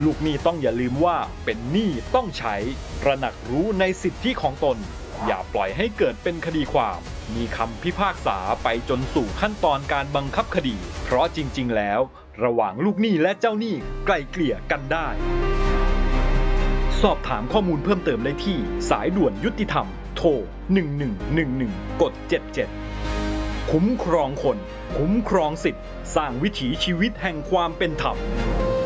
ลูกหนี้ต้องอย่าลืมว่าเป็นหนี้ต้องใช้ตระหนักรู้ในสิทธิของตนอย่าปล่อยให้เกิดเป็นคดีความมีคำพิพากษาไปจนสู่ขั้นตอนการบังคับคดีเพราะจริงๆแล้วระหว่างลูกหนี้และเจ้าหนี้ไกล่เกลี่ยกันได้สอบถามข้อมูลเพิ่มเติมได้ที่สายด่วนยุติธรรมโทร1111กด77คุ้มครองคนคุ้มครองสิทธิ์สร้างวิถีชีวิตแห่งความเป็นธรรม